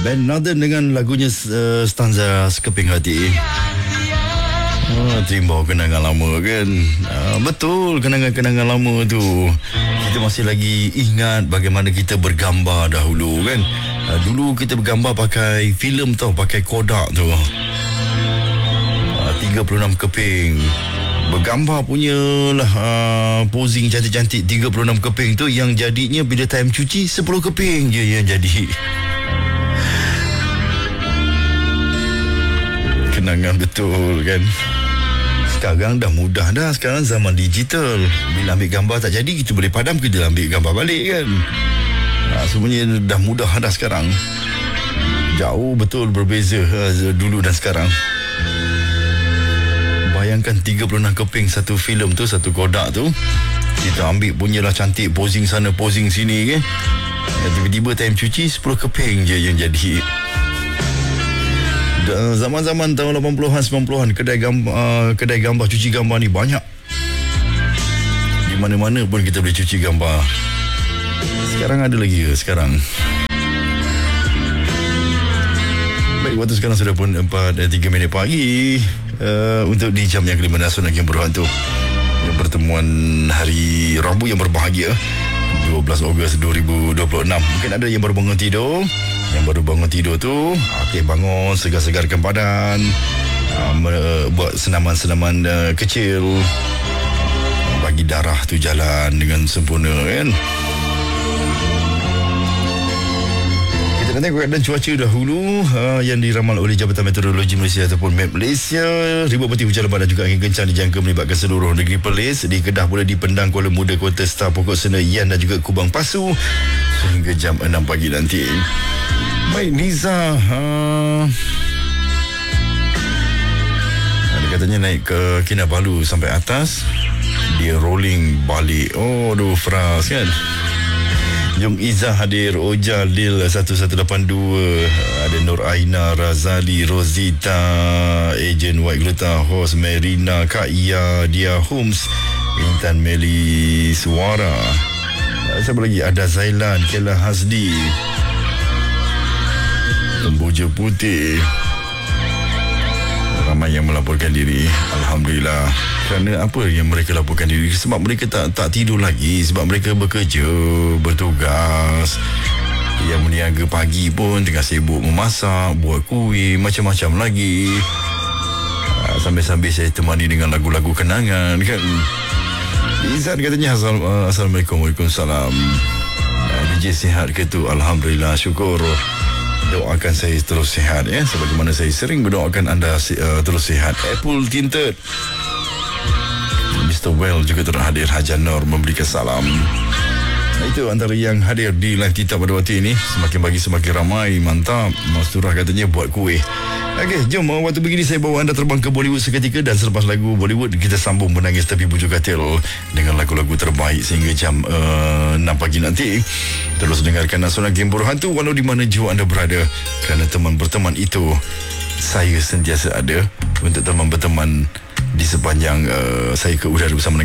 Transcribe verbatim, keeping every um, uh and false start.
Band Northern dengan lagunya uh, stanza Sekeping Hati. Oh, timbau kenangan lama kan. uh, Betul, kenangan-kenangan lama tu. Kita masih lagi ingat bagaimana kita bergambar dahulu kan. uh, Dulu kita bergambar pakai filem tau, pakai Kodak tu. uh, tiga puluh enam keping. Bergambar punya lah, uh, posing cantik-cantik tiga puluh enam keping tu. Yang jadinya bila time cuci sepuluh keping je yang jadi. Kenangan betul kan. Sekarang dah mudah dah. Sekarang zaman digital. Bila ambil gambar tak jadi, kita boleh padam, kita ambil gambar balik kan. ha, Semuanya dah mudah dah sekarang. Jauh betul berbeza ha, dulu dan sekarang. Bayangkan tiga puluh enam keping satu filem tu, satu Kodak tu. Kita ambil punyalah cantik, posing sana posing sini kan. Tiba-tiba time cuci sepuluh keping je yang jadi. Zaman-zaman tahun lapan puluhan, sembilan puluhan, kedai gambar, uh, kedai gambar, cuci gambar ni banyak. Di mana-mana pun kita boleh cuci gambar. Sekarang ada lagi ke sekarang? Baik, waktu sekarang sudah pun empat dan tiga minit pagi. uh, Untuk di jam yang kelima Nasional yang berhantu, pertemuan hari Rabu yang berbahagia, dua belas Ogos dua ribu dua puluh enam. Mungkin ada yang baru bangun tidur. Yang baru bangun tidur tu, okey, bangun, segar-segarkan badan, uh, buat senaman-senaman uh, kecil, bagi darah tu jalan dengan sempurna kan. Kita nak tengok keadaan cuaca dahulu uh, yang diramal oleh Jabatan Meteorologi Malaysia ataupun M E T Malaysia. Ribut peti hujan lebat dan juga angin kencang dijangka melibatkan seluruh negeri Perlis. Di Kedah pula, di Pendang, Kuala Muda, Kota Star, Pokok Sena, Yan dan juga Kubang Pasu sehingga jam enam pagi nanti. Baik, Niza, uh, ada katanya naik ke Kinabalu sampai atas, dia rolling balik. Oh, aduh, Fras kan. Jom Izzah hadir, Oja Lil satu satu lapan dua, ada Nur Aina, Razali, Rosita, Ejen White Gluta, Host Merina, Kak Ia, Dia Holmes, Intan Meli Suara. Siapa lagi? Ada Zailan, Kela Hasdi, Tembuja Putih. Ramai yang melaporkan diri, alhamdulillah. Kerana apa yang mereka laporkan diri? Sebab mereka tak tak tidur lagi, sebab mereka bekerja, bertugas. Yang meniaga pagi pun tengah sibuk memasak, buat kuih, macam-macam lagi. Sambil-sambil saya temani dengan lagu-lagu kenangan kan. Izzat katanya Assal, uh, Assalamualaikum. Waalaikumsalam. uh, D J sihat ke tu? Alhamdulillah, syukur. Doakan saya terus sihat ya, sebagaimana saya sering berdoakan anda uh, terus sihat. Apple Tinted, Mister Well juga turut hadir. Hajan Nur memberikan salam. Itu antara yang hadir di live kita pada waktu ini. Semakin pagi semakin ramai. Mantap. Mas Turah katanya buat kuih. Okey, jom waktu begini saya bawa anda terbang ke Bollywood seketika. Dan selepas lagu Bollywood, kita sambung menangis tepi bujuk katil dengan lagu-lagu terbaik sehingga jam uh, enam pagi nanti. Terus dengarkan Nasional Game Berhantu walau di mana jua anda berada. Kerana teman berteman itu, saya sentiasa ada untuk teman berteman di sepanjang uh, saya ke udara bersama